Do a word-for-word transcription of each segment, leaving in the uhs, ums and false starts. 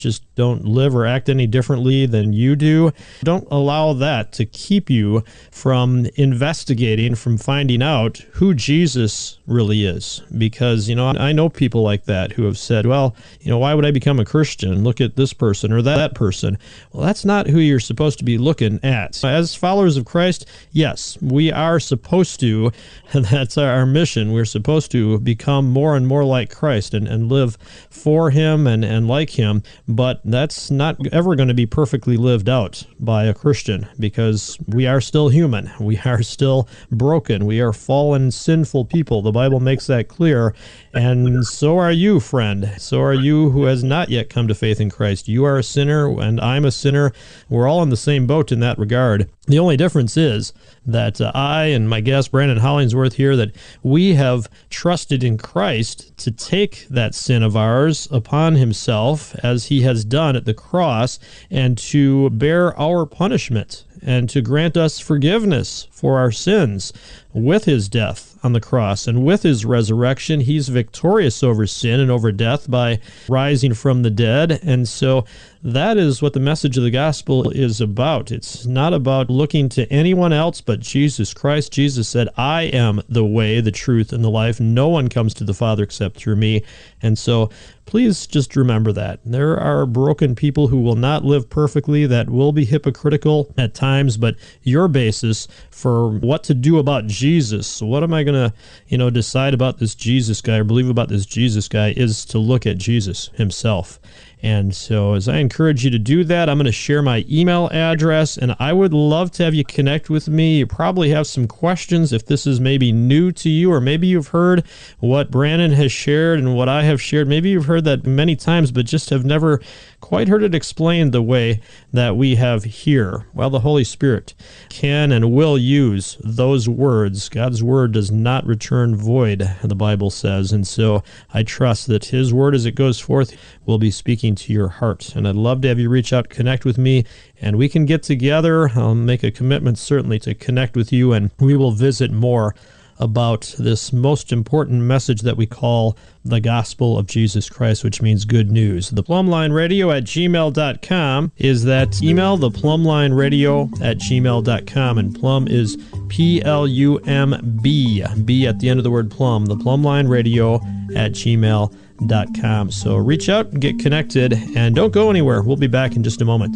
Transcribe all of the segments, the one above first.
just don't live or act any differently than you do. Don't allow that to keep you from investigating, from finding out who Jesus really is. Because, you know, I know people like that who have said, well, you know, why would I become a Christian? Look at this person or that, that person. Well, that's not who you're supposed to be looking at. As followers of Christ, yes, we are supposed to, and that's our mission, we're supposed to become more and more like Christ and, and live for him and, and like him. But that's not ever going to be perfectly lived out by a Christian, because we are still human. We are still broken. We are fallen, sinful people. The Bible makes that clear. And so are you, friend. So are you who has not yet come to faith in Christ. You are a sinner, and I'm a sinner. We're all in the same boat in that regard. The only difference is that uh, I and my guest, Brandon Hollingsworth here, that we have trusted in Christ to take that sin of ours upon himself, as he has done at the cross, and to bear our punishment and to grant us forgiveness for our sins with his death on the cross. And with his resurrection, he's victorious over sin and over death by rising from the dead. And so that is what the message of the gospel is about. It's not about looking to anyone else but Jesus Christ. Jesus said, I am the way, the truth, and the life. No one comes to the Father except through me. And so please just remember that. There are broken people who will not live perfectly, that will be hypocritical at times, but your basis for what to do about Jesus, what am I going to, you know, decide about this Jesus guy or believe about this Jesus guy, is to look at Jesus himself. And so as I encourage you to do that, I'm going to share my email address, and I would love to have you connect with me. You probably have some questions if this is maybe new to you, or maybe you've heard what Brandon has shared and what I have shared. Maybe you've heard that many times, but just have never quite heard it explained the way that we have here. Well, the Holy Spirit can and will use those words. God's word does not return void, the Bible says. And so I trust that his word, as it goes forth, will be speaking to your heart. And I'd love to have you reach out, connect with me, and we can get together. I'll make a commitment certainly to connect with you, and we will visit more about this most important message that we call the gospel of Jesus Christ, which means good news. The Plumline Radio at gmail dot com is that email, the Plumline Radio at gmail dot com, and plum is P L U M B, B at the end of the word plum, the Plumline Radio at gmail dot com. So reach out, get connected, and don't go anywhere. We'll be back in just a moment.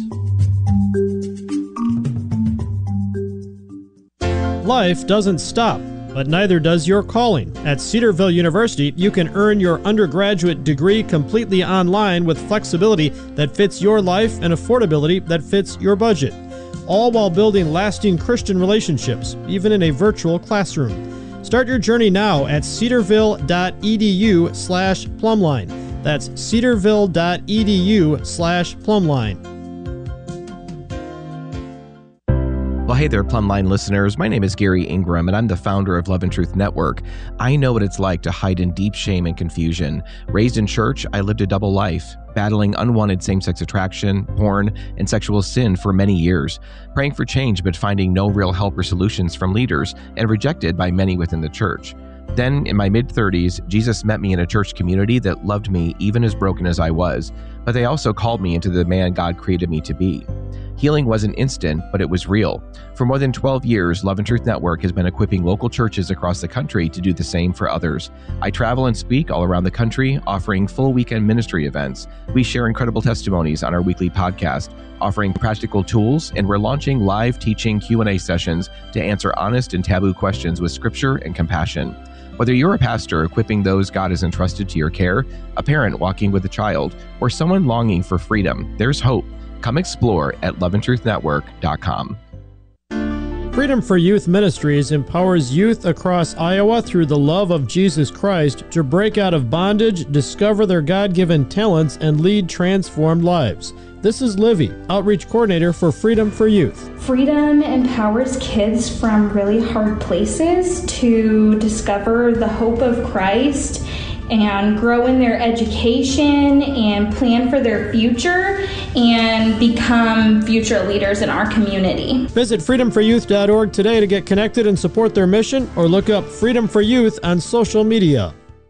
Life doesn't stop, but neither does your calling. At Cedarville University, you can earn your undergraduate degree completely online with flexibility that fits your life and affordability that fits your budget, all while building lasting Christian relationships, even in a virtual classroom. Start your journey now at cedarville.edu slash plumline. That's cedarville.edu slash plumline. Well, hey there, Plumline listeners. My name is Gary Ingram, and I'm the founder of Love and Truth Network. I know what it's like to hide in deep shame and confusion. Raised in church, I lived a double life, battling unwanted same-sex attraction, porn, and sexual sin for many years, praying for change but finding no real help or solutions from leaders, and rejected by many within the church. Then, in my mid-thirties, Jesus met me in a church community that loved me even as broken as I was, but they also called me into the man God created me to be. Healing wasn't instant, but it was real. For more than twelve years, Love and Truth Network has been equipping local churches across the country to do the same for others. I travel and speak all around the country, offering full weekend ministry events. We share incredible testimonies on our weekly podcast, offering practical tools, and we're launching live teaching Q and A sessions to answer honest and taboo questions with scripture and compassion. Whether you're a pastor equipping those God has entrusted to your care, a parent walking with a child, or someone longing for freedom, there's hope. Come explore at love and truth network dot com. Freedom for Youth Ministries empowers youth across Iowa through the love of Jesus Christ to break out of bondage, discover their God-given talents, and lead transformed lives. This is Livy, Outreach Coordinator for Freedom for Youth. Freedom empowers kids from really hard places to discover the hope of Christ and grow in their education and plan for their future and become future leaders in our community. Visit freedom for youth dot org today to get connected and support their mission, or look up Freedom for Youth on social media.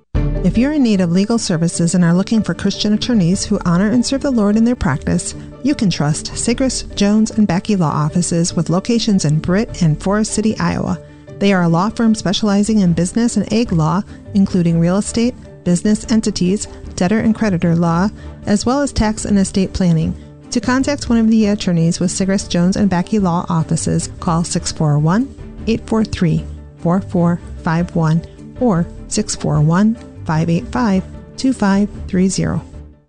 If you're in need of legal services and are looking for Christian attorneys who honor and serve the Lord in their practice, you can trust Sigris, Jones, and Backey Law Offices with locations in Britt and Forest City, Iowa. They are a law firm specializing in business and ag law, including real estate, business entities, debtor and creditor law, as well as tax and estate planning. To contact one of the attorneys with Sigris, Jones, and Backey Law Offices, call six four one, eight four three, four four five one or six four one, five eight five, two five three zero.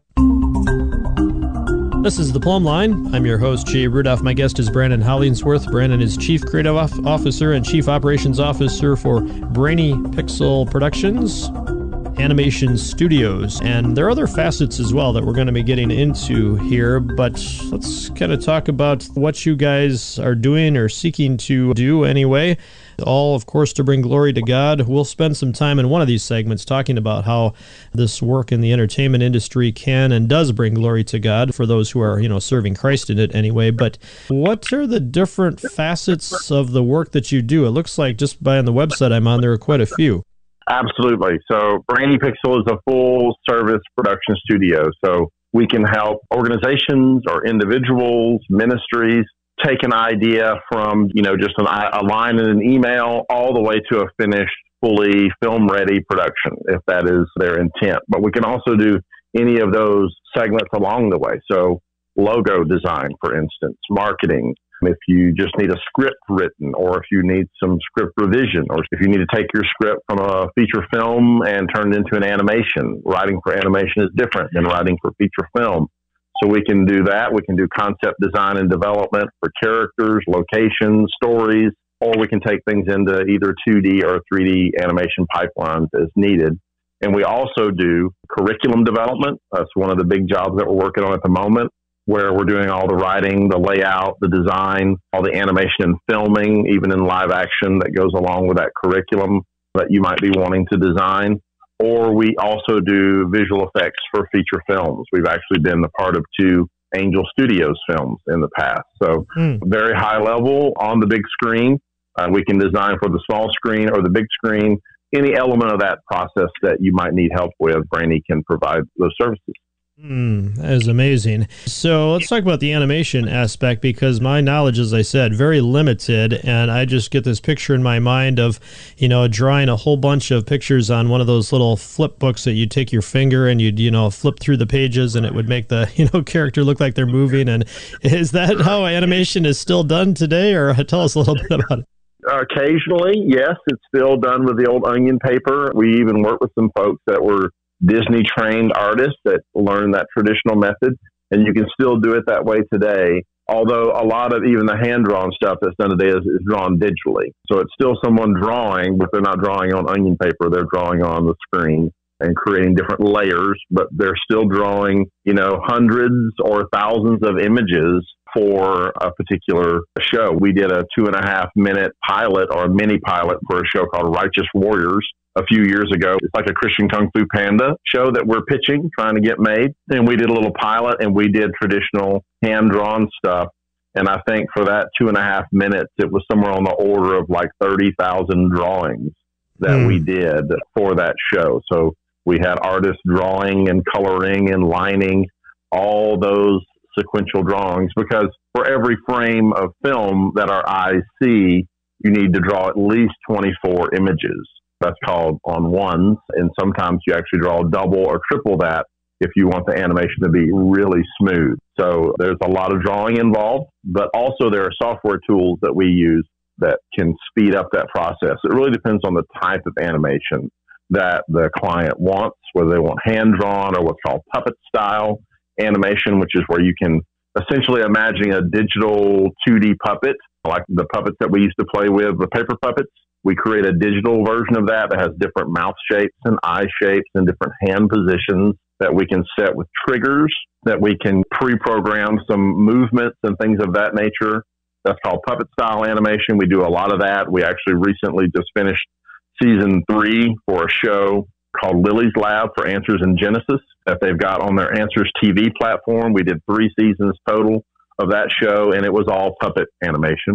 This is The Plumb Line. I'm your host, Jay Rudolph. My guest is Brandon Hollingsworth. Brandon is Chief Creative Officer and Chief Operations Officer for Brainy Pixel Productions Animation Studios. And there are other facets as well that we're going to be getting into here, but let's kind of talk about what you guys are doing or seeking to do anyway. All, of course, to bring glory to God. We'll spend some time in one of these segments talking about how this work in the entertainment industry can and does bring glory to God for those who are, you know, serving Christ in it anyway. But what are the different facets of the work that you do? It looks like just by on the website I'm on, there are quite a few. Absolutely. So Brainy Pixel is a full-service production studio. So we can help organizations or individuals, ministries, take an idea from, you know, just an, a line in an email all the way to a finished, fully film-ready production, if that is their intent. But we can also do any of those segments along the way. So logo design, for instance, marketing, if you just need a script written, or if you need some script revision, or if you need to take your script from a feature film and turn it into an animation. Writing for animation is different than writing for feature film. So we can do that. We can do concept design and development for characters, locations, stories, or we can take things into either two D or three D animation pipelines as needed. And we also do curriculum development. That's one of the big jobs that we're working on at the moment, where we're doing all the writing, the layout, the design, all the animation and filming, even in live action that goes along with that curriculum that you might be wanting to design. Or we also do visual effects for feature films. We've actually been a part of two Angel Studios films in the past. So mm. very high level on the big screen. Uh, we can design for the small screen or the big screen. Any element of that process that you might need help with, Brainy can provide those services. Mm, that is amazing. So let's talk about the animation aspect, because my knowledge, as I said, very limited, and I just get this picture in my mind of, you know, drawing a whole bunch of pictures on one of those little flip books that you take your finger and you'd, you know, flip through the pages and it would make the, you know, character look like they're moving. And is that how animation is still done today, or tell us a little bit about it? Occasionally, yes, it's still done with the old onion paper. We even work with some folks that were Disney trained artists that learned that traditional method, and you can still do it that way today. Although a lot of even the hand drawn stuff that's done today is, is drawn digitally. So it's still someone drawing, but they're not drawing on onion paper. They're drawing on the screen and creating different layers, but they're still drawing, you know, hundreds or thousands of images for a particular show. We did a two and a half minute pilot or a mini pilot for a show called Righteous Warriors a few years ago. It's like a Christian Kung Fu Panda show that we're pitching, trying to get made. And we did a little pilot and we did traditional hand-drawn stuff. And I think for that two and a half minutes, it was somewhere on the order of like thirty thousand drawings that mm. we did for that show. So we had artists drawing and coloring and lining all those sequential drawings, because for every frame of film that our eyes see, you need to draw at least twenty-four images. That's called on ones. And sometimes you actually draw double or triple that if you want the animation to be really smooth. So there's a lot of drawing involved, but also there are software tools that we use that can speed up that process. It really depends on the type of animation that the client wants, whether they want hand-drawn or what's called puppet style animation, which is where you can essentially imagine a digital two D puppet, like the puppets that we used to play with, the paper puppets. We create a digital version of that that has different mouth shapes and eye shapes and different hand positions that we can set with triggers, that we can pre-program some movements and things of that nature. That's called puppet style animation. We do a lot of that. We actually recently just finished season three for a show called Lily's Lab for Answers in Genesis that they've got on their Answers T V platform. We did three seasons total of that show, and it was all puppet animation.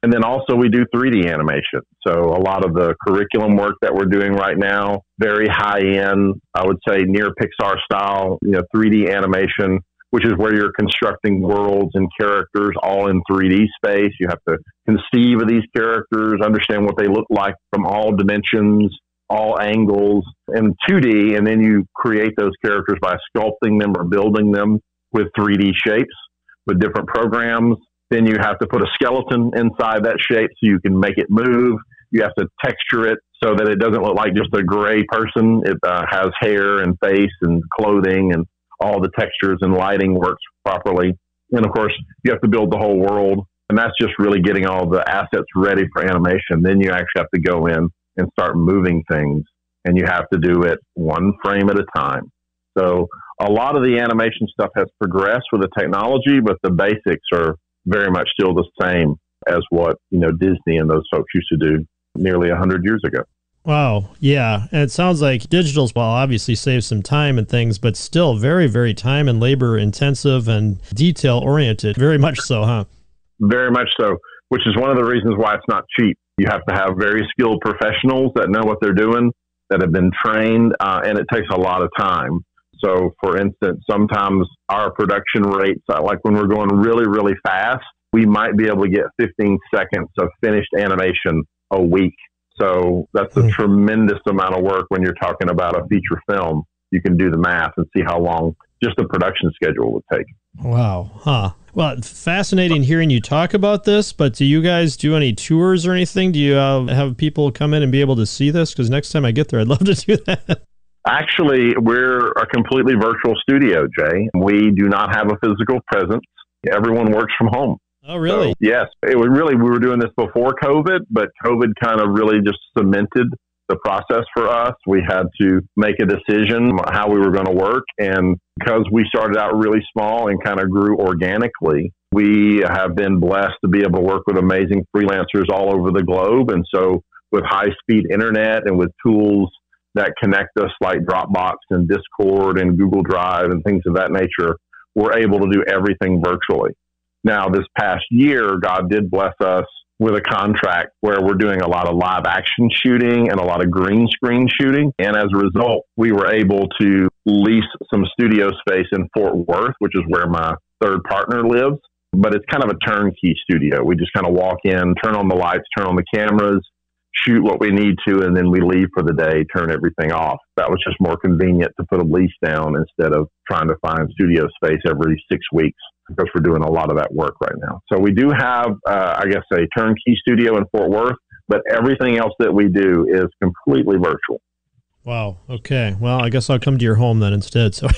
And then also we do three D animation. So a lot of the curriculum work that we're doing right now, very high end, I would say near Pixar style, you know, three D animation, which is where you're constructing worlds and characters all in three D space. You have to conceive of these characters, understand what they look like from all dimensions, all angles, and two D, and then you create those characters by sculpting them or building them with three D shapes with different programs. Then you have to put a skeleton inside that shape so you can make it move. You have to texture it so that it doesn't look like just a gray person. It uh, has hair and face and clothing, and all the textures and lighting works properly. And of course, you have to build the whole world. And that's just really getting all the assets ready for animation. Then you actually have to go in and start moving things. And you have to do it one frame at a time. So a lot of the animation stuff has progressed with the technology, but the basics are very much still the same as what, you know, Disney and those folks used to do nearly one hundred years ago. Wow. Yeah. And it sounds like digital's, well, obviously saves some time and things, but still very, very time and labor intensive and detail oriented. Very much so, huh? Very much so, which is one of the reasons why it's not cheap. You have to have very skilled professionals that know what they're doing, that have been trained, uh, and it takes a lot of time. So, for instance, sometimes our production rates, like when we're going really, really fast, we might be able to get fifteen seconds of finished animation a week. So that's a mm. tremendous amount of work when you're talking about a feature film. You can do the math and see how long just the production schedule would take. Wow. Huh. Well, fascinating hearing you talk about this, but do you guys do any tours or anything? Do you uh, have people come in and be able to see this? Because next time I get there, I'd love to do that. Actually, we're a completely virtual studio, Jay. We do not have a physical presence. Everyone works from home. Oh, really? So, yes. It was really, we were doing this before COVID, but COVID kind of really just cemented the process for us. We had to make a decision how we were going to work. And because we started out really small and kind of grew organically, we have been blessed to be able to work with amazing freelancers all over the globe. And so with high-speed internet and with tools that connect us like Dropbox and Discord and Google Drive and things of that nature, we're able to do everything virtually. Now, this past year, God did bless us with a contract where we're doing a lot of live action shooting and a lot of green screen shooting. And as a result, we were able to lease some studio space in Fort Worth, which is where my third partner lives. But it's kind of a turnkey studio. We just kind of walk in, turn on the lights, turn on the cameras, shoot what we need to, and then we leave for the day, turn everything off. That was just more convenient to put a lease down instead of trying to find studio space every six weeks because we're doing a lot of that work right now. So we do have, uh, I guess, a turnkey studio in Fort Worth, but everything else that we do is completely virtual. Wow. Okay. Well, I guess I'll come to your home then instead. So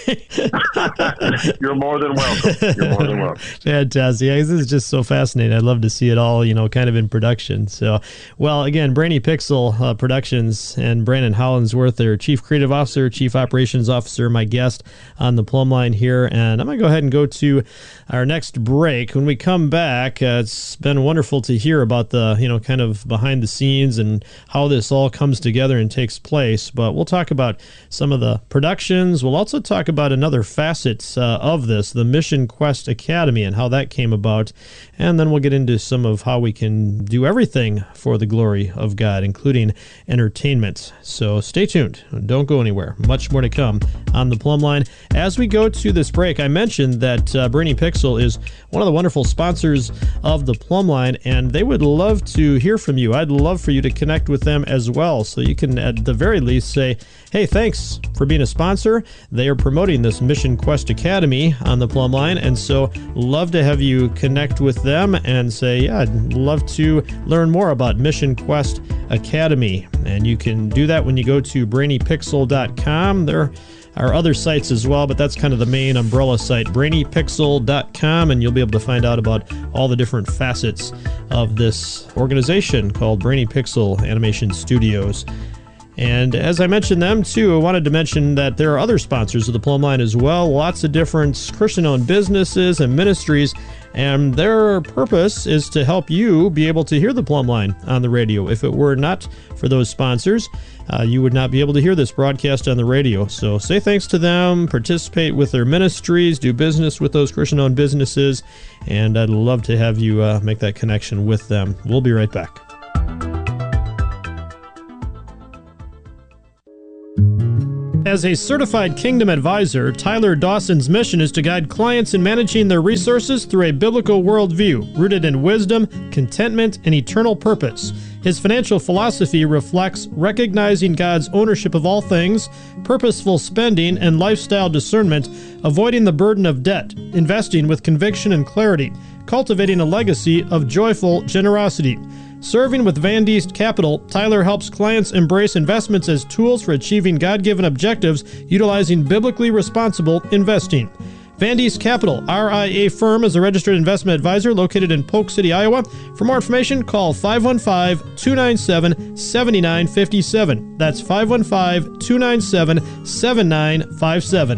You're more than welcome. You're more than welcome. Fantastic. Yeah, this is just so fascinating. I'd love to see it all, you know, kind of in production. So, well, again, Brainy Pixel uh, Productions and Brandon Hollingsworth, their Chief Creative Officer, Chief Operations Officer, my guest on the plumb line here. And I'm going to go ahead and go to our next break. When we come back, uh, it's been wonderful to hear about the, you know, kind of behind the scenes and how this all comes together and takes place. But we'll talk about some of the productions. We'll also talk about another facet uh, of this, the Mission Quest Academy, and how that came about. And then we'll get into some of how we can do everything for the glory of God, including entertainment. So stay tuned. Don't go anywhere. Much more to come on the plumb line. As we go to this break, I mentioned that uh, Brainy Pixel is one of the wonderful sponsors of the plumb line, and they would love to hear from you. I'd love for you to connect with them as well. So you can, at the very least, say, hey, thanks for being a sponsor. They are promoting this Mission Quest Academy on the plumb line, and so love to have you connect with them and say, yeah, I'd love to learn more about Mission Quest Academy. And you can do that when you go to brainy pixel dot com. There are other sites as well, but that's kind of the main umbrella site, brainy pixel dot com, and you'll be able to find out about all the different facets of this organization called Brainy Pixel Animation Studios. And as I mentioned them too, I wanted to mention that there are other sponsors of the Plumb Line as well. Lots of different Christian-owned businesses and ministries, and their purpose is to help you be able to hear the Plumb Line on the radio. If it were not for those sponsors, uh, you would not be able to hear this broadcast on the radio. So say thanks to them, participate with their ministries, do business with those Christian-owned businesses, and I'd love to have you uh, make that connection with them. We'll be right back. As a certified Kingdom advisor, Tyler Dawson's mission is to guide clients in managing their resources through a biblical worldview rooted in wisdom, contentment, and eternal purpose. His financial philosophy reflects recognizing God's ownership of all things, purposeful spending, and lifestyle discernment, avoiding the burden of debt, investing with conviction and clarity, cultivating a legacy of joyful generosity. Serving with Van Diest Capital, Tyler helps clients embrace investments as tools for achieving God-given objectives utilizing biblically responsible investing. Van Diest Capital, R I A firm, is a registered investment advisor located in Polk City, Iowa. For more information, call five one five, two nine seven, seven nine five seven. That's five one five, two nine seven, seven nine five seven.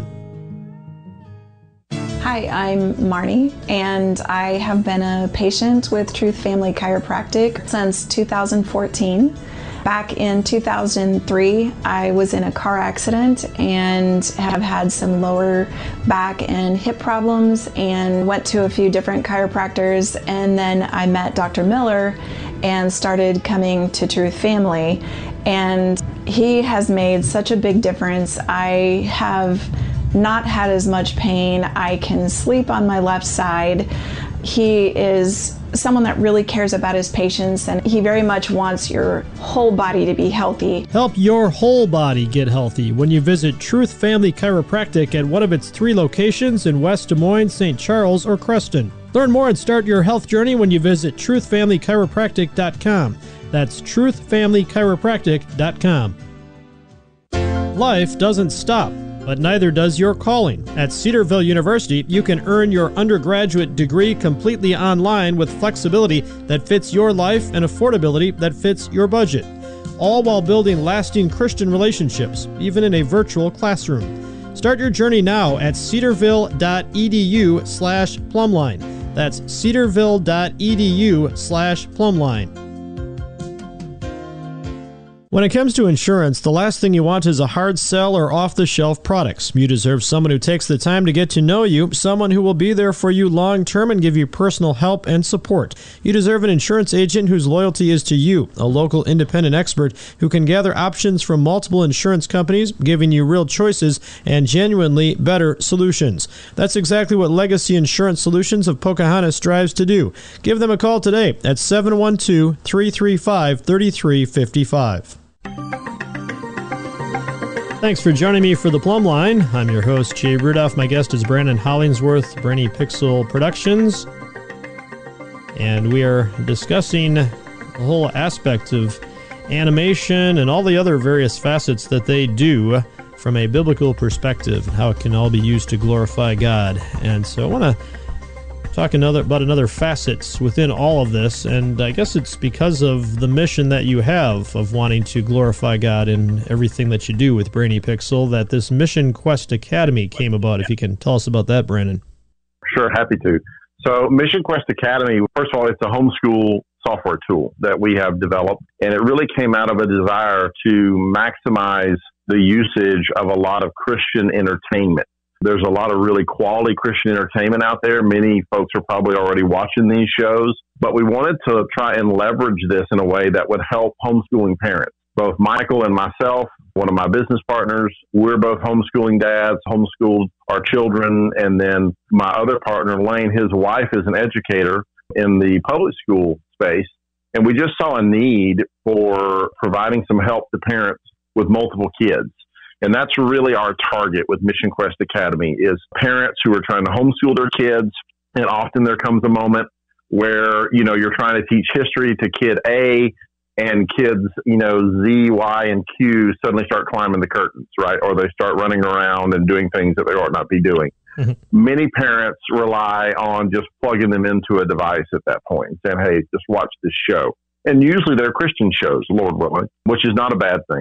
Hi, I'm Marnie, and I have been a patient with Truth Family Chiropractic since two thousand fourteen. Back in two thousand three, I was in a car accident and have had some lower back and hip problems and went to a few different chiropractors, and then I met Doctor Miller and started coming to Truth Family, and he has made such a big difference. I have not had as much pain. I can sleep on my left side. He is someone that really cares about his patients, and he very much wants your whole body to be healthy. Help your whole body get healthy when you visit Truth Family Chiropractic at one of its three locations in West Des Moines, Saint Charles, or Creston. Learn more and start your health journey when you visit truth family chiropractic dot com. That's truth family chiropractic dot com. Life doesn't stop, but neither does your calling. At Cedarville University, you can earn your undergraduate degree completely online with flexibility that fits your life and affordability that fits your budget, all while building lasting Christian relationships, even in a virtual classroom. Start your journey now at cedarville.edu slash plumline. That's cedarville.edu slash plumline. When it comes to insurance, the last thing you want is a hard sell or off-the-shelf products. You deserve someone who takes the time to get to know you, someone who will be there for you long-term and give you personal help and support. You deserve an insurance agent whose loyalty is to you, a local independent expert who can gather options from multiple insurance companies, giving you real choices and genuinely better solutions. That's exactly what Legacy Insurance Solutions of Pocahontas strives to do. Give them a call today at seven one two, three three five, three three five five. Thanks for joining me for the Plumb Line. I'm your host, Jay Rudolph. My guest is Brandon Hollingsworth, Brainy Pixel Productions. And we are discussing the whole aspect of animation and all the other various facets that they do from a biblical perspective and how it can all be used to glorify God. And so I want to talk another about another facets within all of this, and I guess it's because of the mission that you have of wanting to glorify God in everything that you do with Brainy Pixel that this Mission Quest Academy came about. If you can tell us about that, Brandon. Sure, happy to. So Mission Quest Academy, first of all, it's a homeschool software tool that we have developed, and it really came out of a desire to maximize the usage of a lot of Christian entertainment. There's a lot of really quality Christian entertainment out there. Many folks are probably already watching these shows, but we wanted to try and leverage this in a way that would help homeschooling parents. Both Michael and myself, one of my business partners, we're both homeschooling dads, homeschooled our children, and then my other partner, Lane, his wife is an educator in the public school space, and we just saw a need for providing some help to parents with multiple kids. And that's really our target with Mission Quest Academy is parents who are trying to homeschool their kids. And often there comes a moment where, you know, you're trying to teach history to kid A and kids, you know, Z, Y, and Q suddenly start climbing the curtains, right? Or they start running around and doing things that they ought not be doing. Mm-hmm. Many parents rely on just plugging them into a device at that point and saying, hey, just watch this show. And usually they're Christian shows, Lord willing, which is not a bad thing.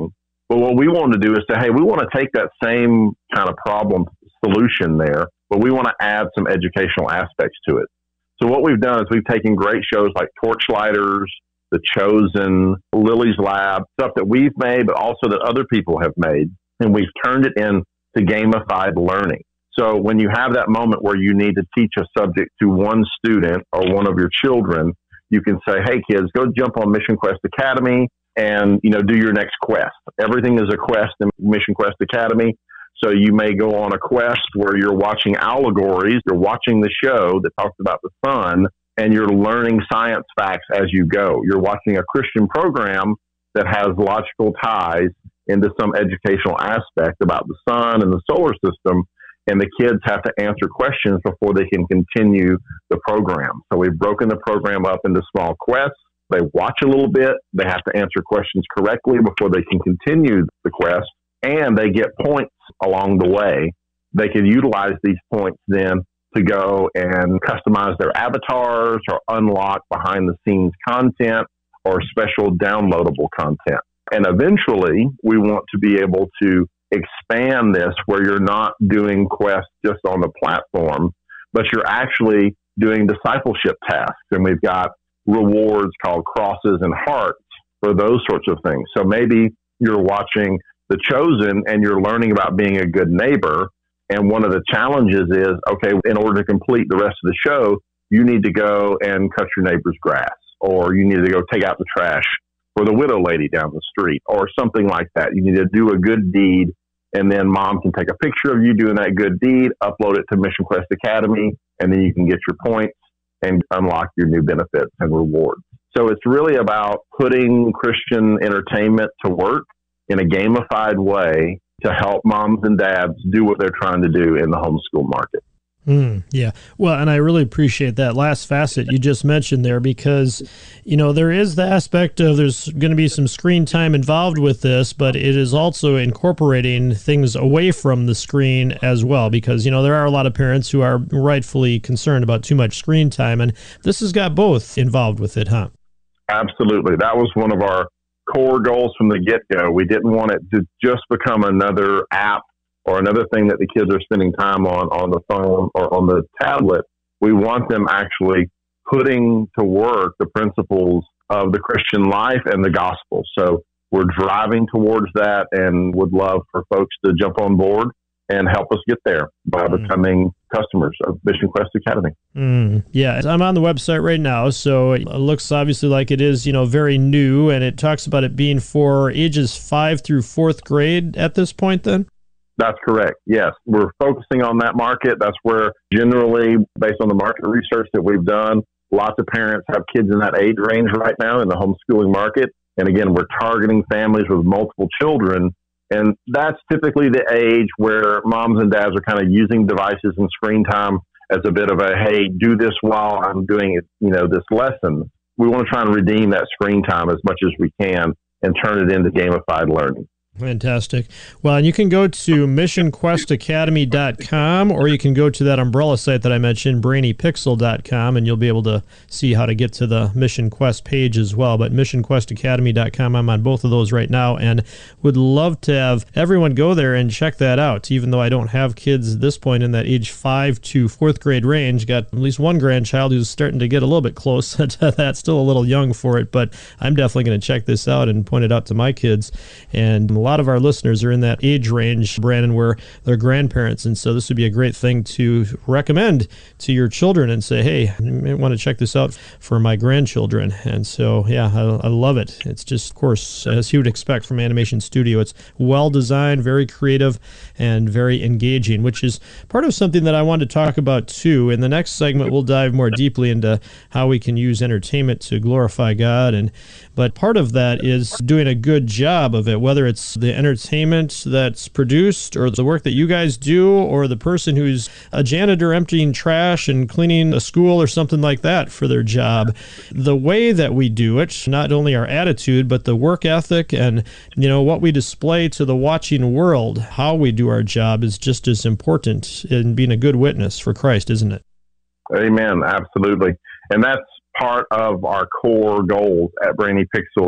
But what we want to do is say, hey, we want to take that same kind of problem solution there, but we want to add some educational aspects to it. So what we've done is we've taken great shows like Torchlighters, The Chosen, Lily's Lab, stuff that we've made, but also that other people have made, and we've turned it into gamified learning. So when you have that moment where you need to teach a subject to one student or one of your children, you can say, hey, kids, go jump on Mission Quest Academy and, you know, do your next quest. Everything is a quest in Mission Quest Academy. So you may go on a quest where you're watching allegories, you're watching the show that talks about the sun, and you're learning science facts as you go. You're watching a Christian program that has logical ties into some educational aspect about the sun and the solar system, and the kids have to answer questions before they can continue the program. So we've broken the program up into small quests. They watch a little bit. They have to answer questions correctly before they can continue the quest, and they get points along the way. They can utilize these points then to go and customize their avatars or unlock behind the scenes content or special downloadable content. And eventually we want to be able to expand this where you're not doing quests just on the platform, but you're actually doing discipleship tasks. And we've got rewards called crosses and hearts for those sorts of things. So maybe you're watching The Chosen and you're learning about being a good neighbor. And one of the challenges is, okay, in order to complete the rest of the show, you need to go and cut your neighbor's grass, or you need to go take out the trash for the widow lady down the street, or something like that. You need to do a good deed, and then mom can take a picture of you doing that good deed, upload it to Mission Quest Academy, and then you can get your points and unlock your new benefits and rewards. So it's really about putting Christian entertainment to work in a gamified way to help moms and dads do what they're trying to do in the homeschool market. Mm, yeah. Well, and I really appreciate that last facet you just mentioned there, because, you know, there is the aspect of there's going to be some screen time involved with this, but it is also incorporating things away from the screen as well, because, you know, there are a lot of parents who are rightfully concerned about too much screen time, and this has got both involved with it, huh? Absolutely. That was one of our core goals from the get-go. We didn't want it to just become another app or another thing that the kids are spending time on on the phone or on the tablet. We want them actually putting to work the principles of the Christian life and the gospel. So we're driving towards that and would love for folks to jump on board and help us get there by mm. becoming customers of Mission Quest Academy. Mm, yeah, I'm on the website right now, so it looks obviously like it is, you know, very new, and it talks about it being for ages five through fourth grade at this point then? That's correct. Yes, we're focusing on that market. That's where generally, based on the market research that we've done, lots of parents have kids in that age range right now in the homeschooling market. And again, we're targeting families with multiple children. And that's typically the age where moms and dads are kind of using devices and screen time as a bit of a, hey, do this while I'm doing it, you know, this lesson. We want to try and redeem that screen time as much as we can and turn it into gamified learning. Fantastic. Well, and you can go to mission quest academy dot com, or you can go to that umbrella site that I mentioned, brainy pixel dot com, and you'll be able to see how to get to the Mission Quest page as well. But mission quest academy dot com, I'm on both of those right now, and would love to have everyone go there and check that out. Even though I don't have kids at this point in that age five to fourth grade range, got at least one grandchild who's starting to get a little bit close to that, still a little young for it, but I'm definitely going to check this out and point it out to my kids. And a lot of our listeners are in that age range, Brandon, where they're grandparents, and so this would be a great thing to recommend to your children and say, hey, I may want to check this out for my grandchildren. And so, yeah, I, I love it. It's just, of course, as you would expect from Animation Studio, it's well designed, very creative, and very engaging, which is part of something that I wanted to talk about too. In the next segment, we'll dive more deeply into how we can use entertainment to glorify God, and but part of that is doing a good job of it, whether it's the entertainment that's produced or the work that you guys do, or the person who's a janitor emptying trash and cleaning a school or something like that for their job. The way that we do it, not only our attitude, but the work ethic and, you know, what we display to the watching world, how we do our job is just as important in being a good witness for Christ, isn't it? Amen. Absolutely. And that's part of our core goals at Brainy Pixel is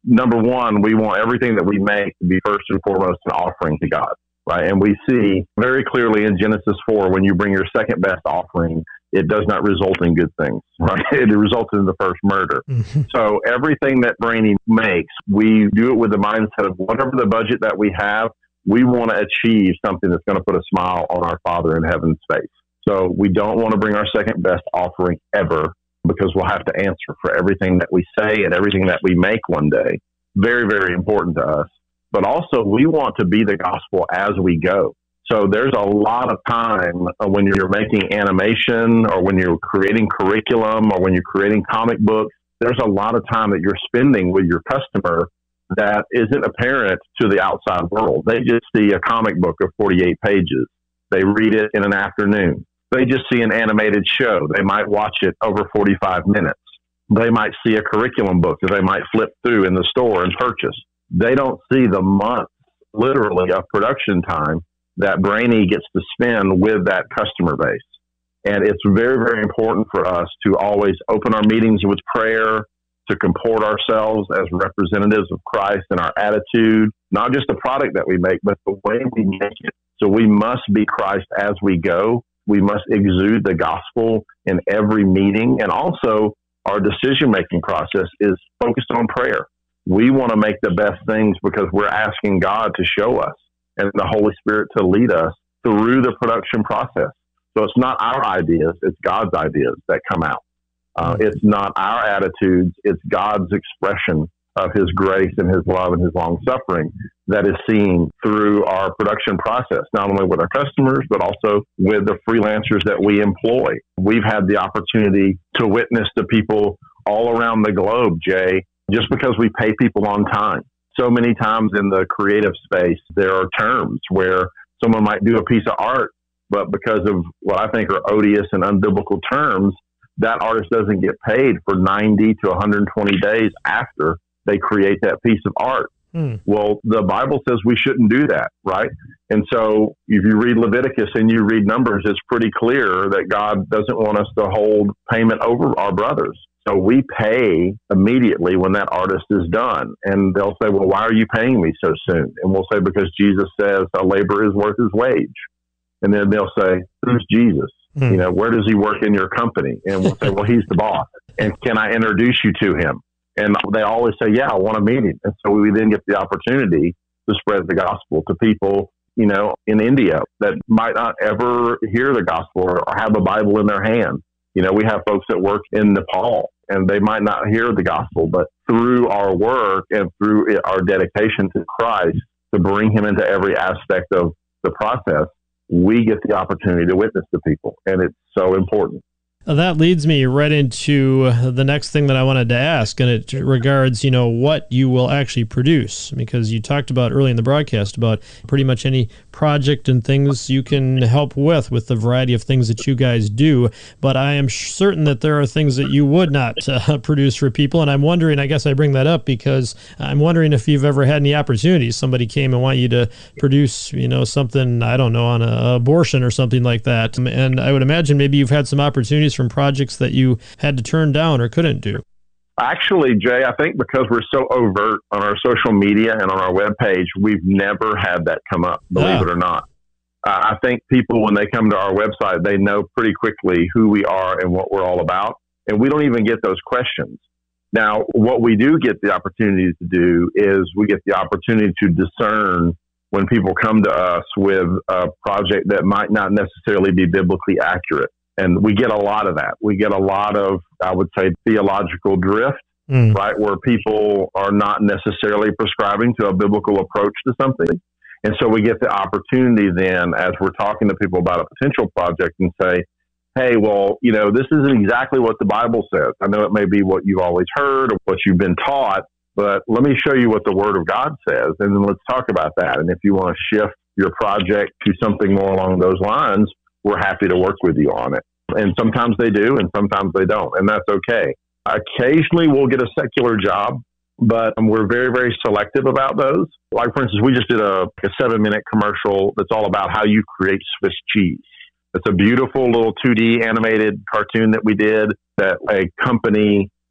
number one, we want everything that we make to be first and foremost an offering to God, right? And we see very clearly in Genesis four, when you bring your second best offering, it does not result in good things, right? It results in the first murder. Mm-hmm. So everything that Brainy makes, we do it with the mindset of whatever the budget that we have, we want to achieve something that's going to put a smile on our Father in heaven's face. So we don't want to bring our second best offering ever, because we'll have to answer for everything that we say and everything that we make one day. Very, very important to us. But also, we want to be the gospel as we go. So there's a lot of time when you're making animation or when you're creating curriculum or when you're creating comic books, there's a lot of time that you're spending with your customer that isn't apparent to the outside world. They just see a comic book of forty-eight pages. They read it in an afternoon. They just see an animated show. They might watch it over forty-five minutes. They might see a curriculum book that they might flip through in the store and purchase. They don't see the months, literally, of production time that Brainy gets to spend with that customer base. And it's very, very important for us to always open our meetings with prayer, to comport ourselves as representatives of Christ in our attitude, not just the product that we make, but the way we make it. So we must be Christ as we go. We must exude the gospel in every meeting. And also, our decision-making process is focused on prayer. We want to make the best things because we're asking God to show us and the Holy Spirit to lead us through the production process. So it's not our ideas, it's God's ideas that come out. Uh, it's not our attitudes, it's God's expression of his grace and his love and his long suffering that is seen through our production process, not only with our customers, but also with the freelancers that we employ. We've had the opportunity to witness to people all around the globe, Jay, just because we pay people on time. So many times in the creative space, there are terms where someone might do a piece of art, but because of what I think are odious and unbiblical terms, that artist doesn't get paid for ninety to one hundred twenty days after they create that piece of art. Hmm. Well, the Bible says we shouldn't do that, right? And so if you read Leviticus and you read Numbers, it's pretty clear that God doesn't want us to hold payment over our brothers. So we pay immediately when that artist is done. And they'll say, well, why are you paying me so soon? And we'll say, because Jesus says a laborer is worth his wage. And then they'll say, who's Jesus? Hmm. You know, where does he work in your company? And we'll say, well, he's the boss. And can I introduce you to him? And they always say, yeah, I want to meet him. And so we then get the opportunity to spread the gospel to people, you know, in India that might not ever hear the gospel or have a Bible in their hand. You know, we have folks that work in Nepal and they might not hear the gospel, but through our work and through our dedication to Christ to bring him into every aspect of the process, we get the opportunity to witness to people. And it's so important. That leads me right into the next thing that I wanted to ask, and it regards, you know, what you will actually produce, because you talked about early in the broadcast about pretty much any project and things you can help with, with the variety of things that you guys do. But I am certain that there are things that you would not uh, produce for people, and I'm wondering, I guess I bring that up because I'm wondering if you've ever had any opportunities. Somebody came and want you to produce, you know, something, I don't know, on a abortion or something like that. And I would imagine maybe you've had some opportunities from projects that you had to turn down or couldn't do. Actually, Jay, I think because we're so overt on our social media and on our webpage, we've never had that come up, believe yeah. it or not. Uh, I think people, when they come to our website, they know pretty quickly who we are and what we're all about. And we don't even get those questions. Now, what we do get the opportunity to do is we get the opportunity to discern when people come to us with a project that might not necessarily be biblically accurate. And we get a lot of that. We get a lot of, I would say, theological drift, mm. right, where people are not necessarily prescribing to a biblical approach to something. And so we get the opportunity then, as we're talking to people about a potential project, and say, hey, well, you know, this isn't exactly what the Bible says. I know it may be what you've always heard or what you've been taught, but let me show you what the Word of God says, and then let's talk about that. And if you want to shift your project to something more along those lines, we're happy to work with you on it. And sometimes they do, and sometimes they don't, and that's okay. Occasionally we'll get a secular job, but we're very, very selective about those. Like, for instance, we just did a, a seven-minute commercial that's all about how you create Swiss cheese. It's a beautiful little two D animated cartoon that we did that a company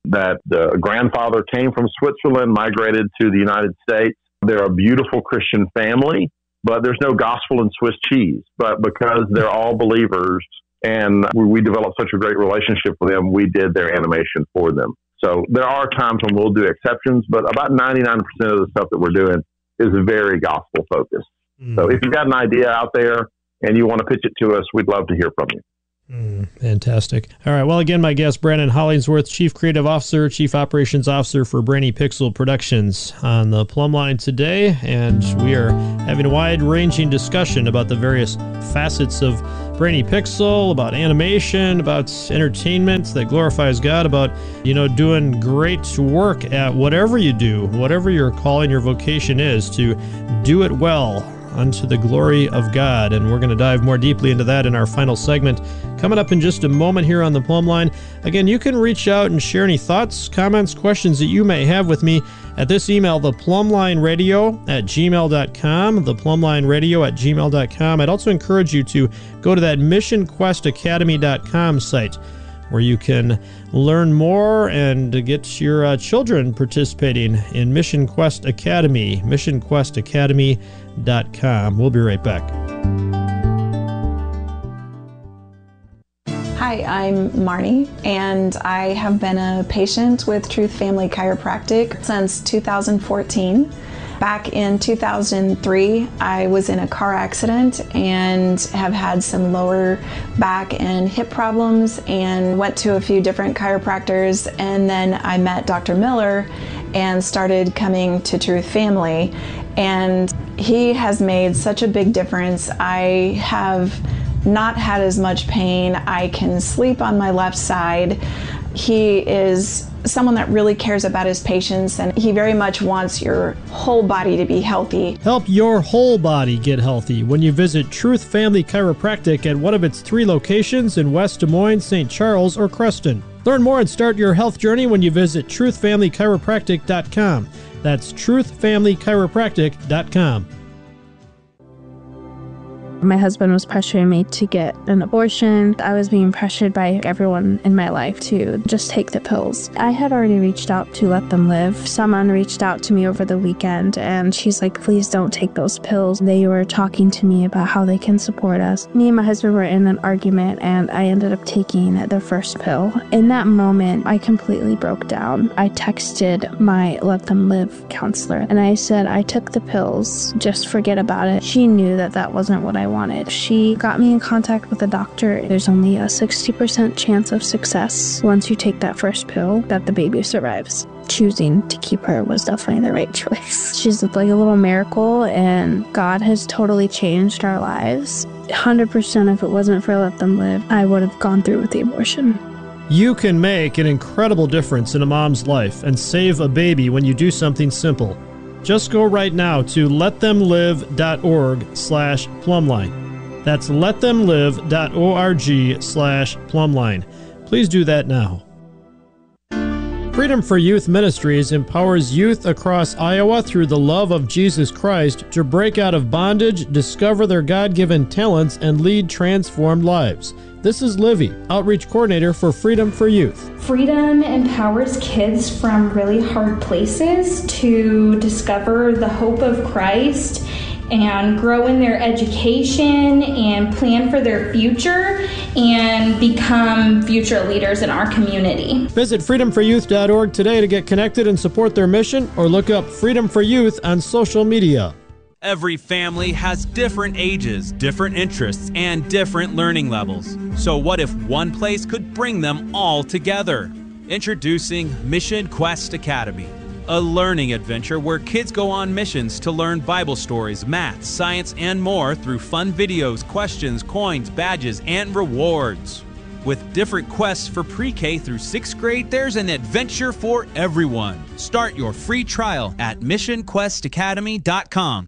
that the grandfather came from Switzerland, migrated to the United States. They're a beautiful Christian family, but there's no gospel in Swiss cheese. But because they're all believers and we developed such a great relationship with them, we did their animation for them. So there are times when we'll do exceptions, but about ninety-nine percent of the stuff that we're doing is very gospel focused. Mm. So if you've got an idea out there and you want to pitch it to us, we'd love to hear from you. Mm, fantastic. All right. Well, again, my guest, Brandon Hollingsworth, Chief Creative Officer, Chief Operations Officer for Brainy Pixel Productions on the Plumb Line today. And we are having a wide-ranging discussion about the various facets of Brainy Pixel, about animation, about entertainment that glorifies God, about, you know, doing great work at whatever you do, whatever your calling, your vocation is, to do it well unto the glory of God. And we're going to dive more deeply into that in our final segment coming up in just a moment here on the Plumb Line. Again, you can reach out and share any thoughts, comments, questions that you may have with me at this email, theplumlineradio at gmail dot com, theplumlineradio at gmail dot com. I'd also encourage you to go to that mission quest academy dot com site, where you can learn more and get your uh, children participating in Mission Quest Academy, mission quest academy dot com. We'll be right back. Hi, I'm Marnie, and I have been a patient with Truth Family Chiropractic since two thousand fourteen. Back in two thousand three, I was in a car accident and have had some lower back and hip problems and went to a few different chiropractors, and then I met Doctor Miller and started coming to Truth Family, and he has made such a big difference. I have not had as much pain. I can sleep on my left side. He is someone that really cares about his patients, and he very much wants your whole body to be healthy. Help your whole body get healthy when you visit Truth Family Chiropractic at one of its three locations in West Des Moines, Saint Charles, or Creston. Learn more and start your health journey when you visit truth family chiropractic dot com. That's truth family chiropractic dot com. My husband was pressuring me to get an abortion. I was being pressured by everyone in my life to just take the pills. I had already reached out to Let Them Live. Someone reached out to me over the weekend, and she's like, please don't take those pills. They were talking to me about how they can support us. Me and my husband were in an argument, and I ended up taking the first pill. In that moment, I completely broke down. I texted my Let Them Live counselor, and I said, I took the pills. Just forget about it. She knew that that wasn't what I wanted. She got me in contact with a doctor. There's only a sixty percent chance of success once you take that first pill that the baby survives. Choosing to keep her was definitely the right choice. She's like a little miracle, and God has totally changed our lives. one hundred percent if it wasn't for Let Them Live, I would have gone through with the abortion. You can make an incredible difference in a mom's life and save a baby when you do something simple. Just go right now to let them live dot org slash plumline. That's let them live dot org slash plumline. Please do that now. Freedom for Youth Ministries empowers youth across Iowa through the love of Jesus Christ to break out of bondage, discover their God-given talents, and lead transformed lives. This is Livy, Outreach Coordinator for Freedom for Youth. Freedom empowers kids from really hard places to discover the hope of Christ and grow in their education and plan for their future and become future leaders in our community. Visit freedom for youth dot org today to get connected and support their mission, or look up Freedom for Youth on social media. Every family has different ages, different interests, and different learning levels. So what if one place could bring them all together? Introducing Mission Quest Academy, a learning adventure where kids go on missions to learn Bible stories, math, science, and more through fun videos, questions, coins, badges, and rewards. With different quests for pre-K through sixth grade, there's an adventure for everyone. Start your free trial at mission quest academy dot com.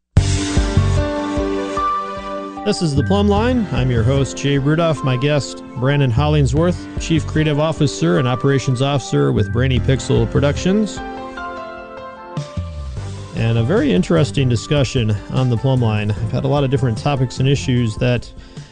This is The Plumb Line. I'm your host, Jay Rudolph. My guest, Brandon Hollingsworth, Chief Creative Officer and Operations Officer with Brainy Pixel Productions. And a very interesting discussion on The Plumb Line. I've had a lot of different topics and issues that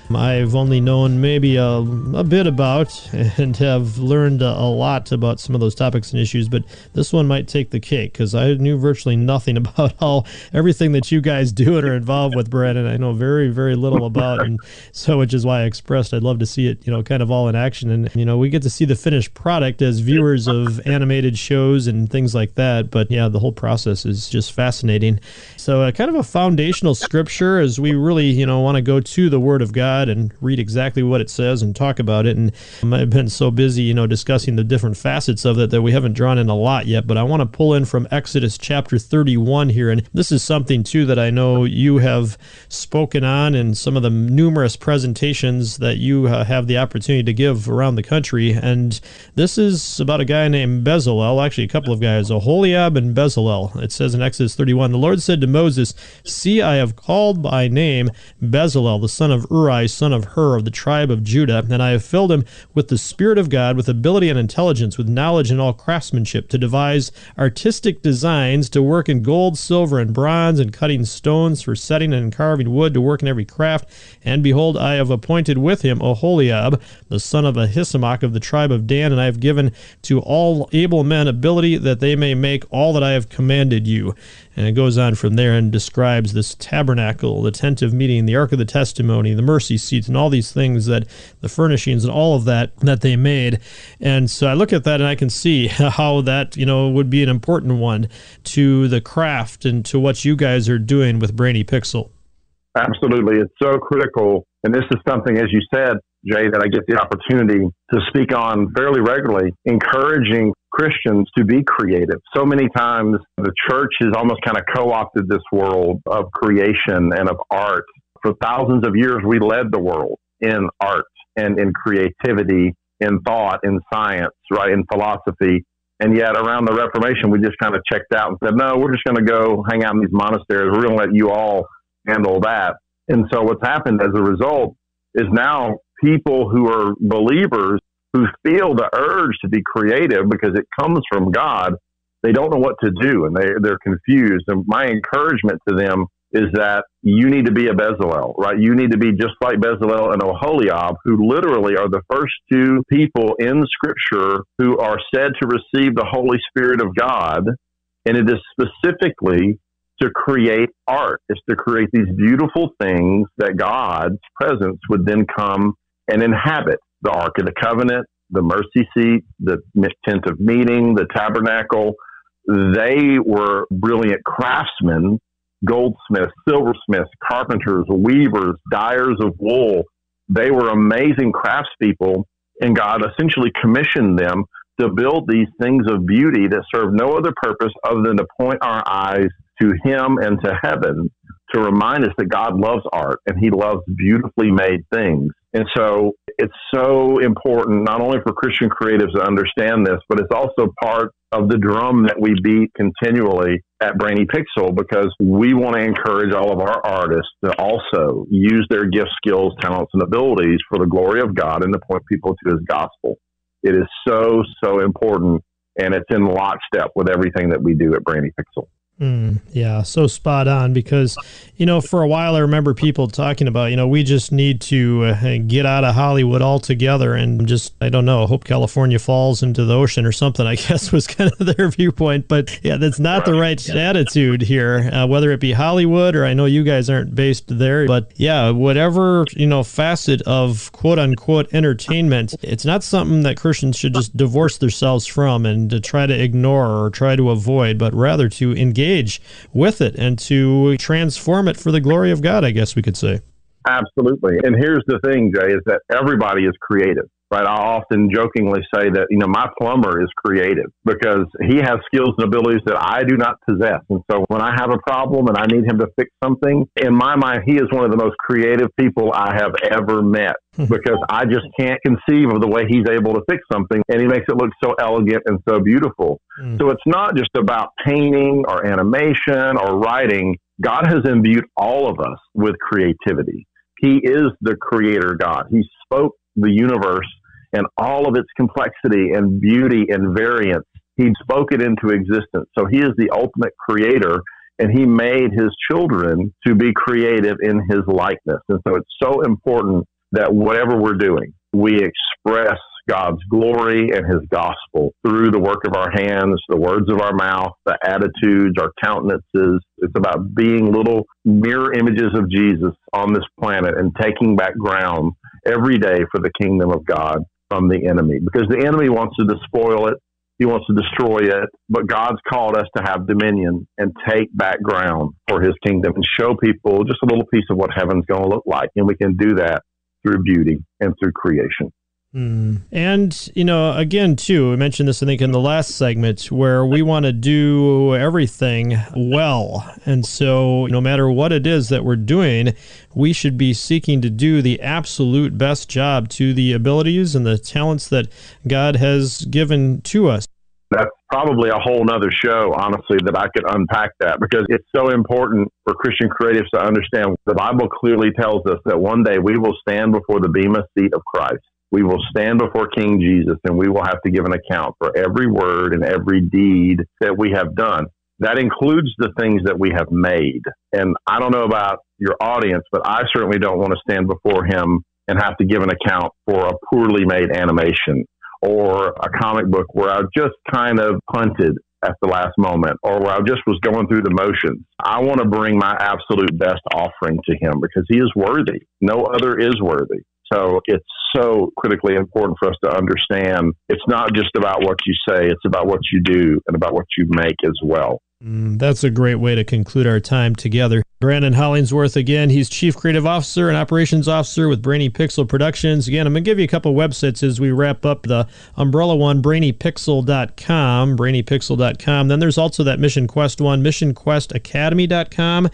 I've only known maybe a, a bit about and have learned a, a lot about some of those topics and issues, but this one might take the cake because I knew virtually nothing about how everything that you guys do and are involved with, Brandon. I know very, very little about, and so which is why I expressed I'd love to see it, you know, kind of all in action. And, you know, we get to see the finished product as viewers of animated shows and things like that, but yeah, the whole process is just fascinating. So uh, kind of a foundational scripture as we really, you know, want to go to the Word of God and read exactly what it says and talk about it. And um, I've been so busy, you know, discussing the different facets of it that we haven't drawn in a lot yet, but I want to pull in from Exodus chapter thirty-one here. And this is something too that I know you have spoken on in some of the numerous presentations that you uh, have the opportunity to give around the country. And this is about a guy named Bezalel, actually a couple of guys, Oholiab and Bezalel. It says in Exodus thirty-one, the Lord said to Moses, "See, I have called by name Bezalel, the son of Uri, son of Hur, of the tribe of Judah, and I have filled him with the Spirit of God, with ability and intelligence, with knowledge and all craftsmanship, to devise artistic designs, to work in gold, silver, and bronze, and cutting stones for setting and carving wood, to work in every craft. And behold, I have appointed with him Oholiab, the son of Ahisamach, of the tribe of Dan, and I have given to all able men ability that they may make all that I have commanded you." And it goes on from there and describes this tabernacle, the tent of meeting, the ark of the testimony, the mercy seats, and all these things that the furnishings and all of that that they made. And so I look at that and I can see how that, you know, would be an important one to the craft and to what you guys are doing with Brainy Pixel. Absolutely. It's so critical. And this is something, as you said, Jay, that I get the opportunity to speak on fairly regularly, encouraging Christians to be creative. So many times the church has almost kind of co-opted this world of creation and of art. For thousands of years, we led the world in art and in creativity, in thought, in science, right, in philosophy. And yet around the Reformation, we just kind of checked out and said, no, we're just going to go hang out in these monasteries. We're going to let you all handle that. And so what's happened as a result is now people who are believers who feel the urge to be creative because it comes from God, they don't know what to do and they, they're confused. And my encouragement to them is that you need to be a Bezalel, right? You need to be just like Bezalel and Oholiab, who literally are the first two people in Scripture who are said to receive the Holy Spirit of God. And it is specifically to create art. It's to create these beautiful things that God's presence would then come and inhabit. The Ark of the Covenant, the mercy seat, the tent of meeting, the tabernacle. They were brilliant craftsmen, goldsmiths, silversmiths, carpenters, weavers, dyers of wool. They were amazing craftspeople, and God essentially commissioned them to build these things of beauty that serve no other purpose other than to point our eyes to Him and to heaven, to remind us that God loves art and He loves beautifully made things. And so it's so important, not only for Christian creatives to understand this, but it's also part of the drum that we beat continually at Brainy Pixel, because we want to encourage all of our artists to also use their gifts, skills, talents, and abilities for the glory of God and to point people to His gospel. It is so, so important, and it's in lockstep with everything that we do at Brainy Pixel. Mm, yeah, so spot on, because, you know, for a while I remember people talking about, you know, we just need to uh, get out of Hollywood altogether and just, I don't know, hope California falls into the ocean or something, I guess was kind of their viewpoint. But yeah, that's not the right yeah. attitude here, uh, whether it be Hollywood or I know you guys aren't based there. But yeah, whatever, you know, facet of quote unquote entertainment, it's not something that Christians should just divorce themselves from and to try to ignore or try to avoid, but rather to engage with it and to transform it for the glory of God, I guess we could say. Absolutely. And here's the thing, Jay, is that everybody is creative, right? I often jokingly say that, you know, my plumber is creative because he has skills and abilities that I do not possess. And so when I have a problem and I need him to fix something, in my mind, he is one of the most creative people I have ever met because I just can't conceive of the way he's able to fix something. And he makes it look so elegant and so beautiful. Mm. So it's not just about painting or animation or writing. God has imbued all of us with creativity. He is the creator God. He spoke the universe and all of its complexity and beauty and variance. He spoke it into existence. So he is the ultimate creator, and he made his children to be creative in his likeness. And so it's so important that whatever we're doing, we express God's glory and his gospel through the work of our hands, the words of our mouth, the attitudes, our countenances. It's about being little mirror images of Jesus on this planet and taking back ground every day for the kingdom of God from the enemy. Because the enemy wants to despoil it. He wants to destroy it. But God's called us to have dominion and take back ground for his kingdom and show people just a little piece of what heaven's going to look like. And we can do that through beauty and through creation. Mm. And, you know, again, too, we mentioned this, I think, in the last segment, where we want to do everything well. And so no matter what it is that we're doing, we should be seeking to do the absolute best job to the abilities and the talents that God has given to us. That's probably a whole nother show, honestly, that I could unpack that, because it's so important for Christian creatives to understand. The Bible clearly tells us that one day we will stand before the bema seat of Christ. We will stand before King Jesus, and we will have to give an account for every word and every deed that we have done. That includes the things that we have made. And I don't know about your audience, but I certainly don't want to stand before him and have to give an account for a poorly made animation or a comic book where I just kind of punted at the last moment, or where I just was going through the motions. I want to bring my absolute best offering to him because he is worthy. No other is worthy. So it's so critically important for us to understand it's not just about what you say, it's about what you do and about what you make as well. Mm, that's a great way to conclude our time together. Brandon Hollingsworth, again, he's Chief Creative Officer and Operations Officer with Brainy Pixel Productions. Again, I'm going to give you a couple websites as we wrap up the umbrella one, brainy pixel dot com, brainy pixel dot com. Then there's also that Mission Quest one, mission quest academy dot com.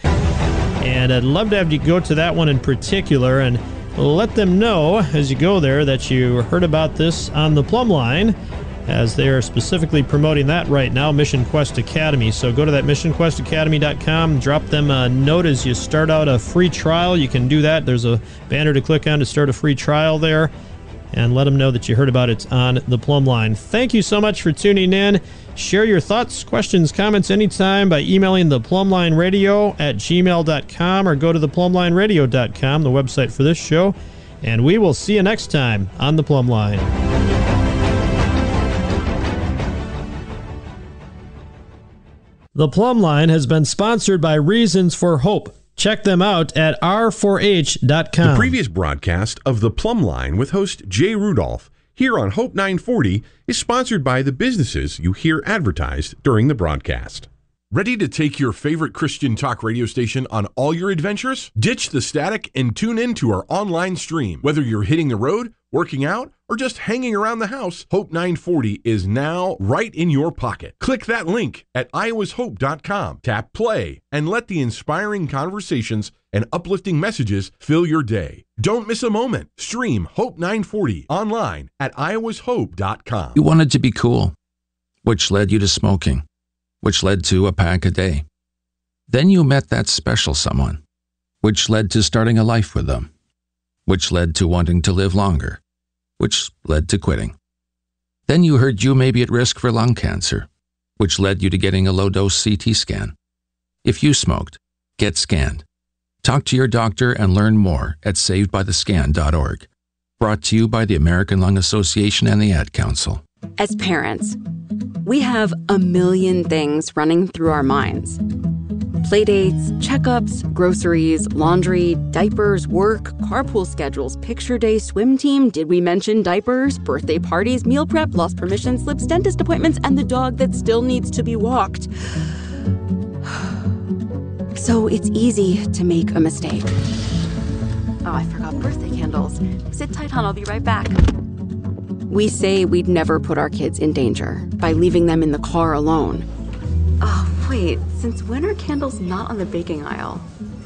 And I'd love to have you go to that one in particular and let them know as you go there that you heard about this on the Plumb Line, as they are specifically promoting that right now, Mission Quest Academy. So go to that mission quest academy dot com, drop them a note as you start out a free trial. You can do that. There's a banner to click on to start a free trial there, and let them know that you heard about it on the Plumb Line. Thank you so much for tuning in. Share your thoughts, questions, comments anytime by emailing the Plumline Radio at gmail dot com or go to the plumline radio dot com, the website for this show. And we will see you next time on the Plumb Line. The Plumb Line has been sponsored by Reasons for Hope. Check them out at r four h dot com. The previous broadcast of The Plumb Line with host Jay Rudolph here on Hope nine forty is sponsored by the businesses you hear advertised during the broadcast. Ready to take your favorite Christian talk radio station on all your adventures? Ditch the static and tune in to our online stream. Whether you're hitting the road, working out, or just hanging around the house, Hope nine forty is now right in your pocket. Click that link at iowas hope dot com, tap play, and let the inspiring conversations and uplifting messages fill your day. Don't miss a moment. Stream Hope nine forty online at iowas hope dot com. You wanted to be cool, which led you to smoking, which led to a pack a day. Then you met that special someone, which led to starting a life with them, which led to wanting to live longer, which led to quitting. Then you heard you may be at risk for lung cancer, which led you to getting a low-dose C T scan. If you smoked, get scanned. Talk to your doctor and learn more at saved by the scan dot org. Brought to you by the American Lung Association and the Ad Council. As parents, we have a million things running through our minds. Playdates, checkups, groceries, laundry, diapers, work, carpool schedules, picture day, swim team, did we mention diapers, birthday parties, meal prep, lost permission slips, dentist appointments, and the dog that still needs to be walked. So it's easy to make a mistake. Oh, I forgot birthday candles. Sit tight, hon, I'll be right back. We say we'd never put our kids in danger by leaving them in the car alone. Oh, wait, since when are candles not on the baking aisle?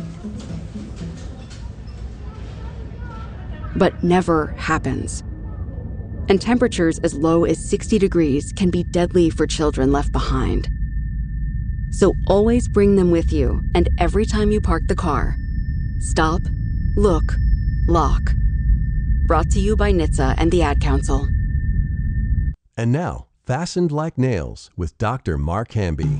But never happens. And temperatures as low as sixty degrees can be deadly for children left behind. So always bring them with you, and every time you park the car, stop, look, lock. Brought to you by N H T S A and the Ad Council. And now, Fastened Like Nails with Doctor Mark Hamby.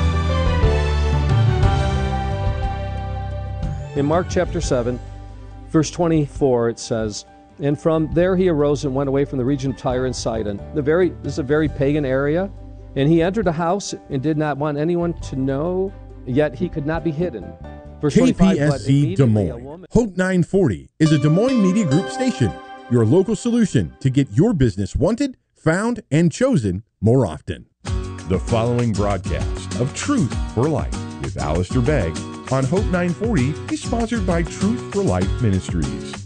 In Mark chapter seven, Verse twenty-four, it says, and from there he arose and went away from the region of Tyre and Sidon. The very, this is a very pagan area. And he entered a house and did not want anyone to know, yet he could not be hidden. Verse K P S C Des Moines. woman... Hope nine forty is a Des Moines Media Group station, your local solution to get your business wanted, found, and chosen more often. The following broadcast of Truth for Life with Alistair Begg on Hope nine forty is sponsored by Truth for Life Ministries.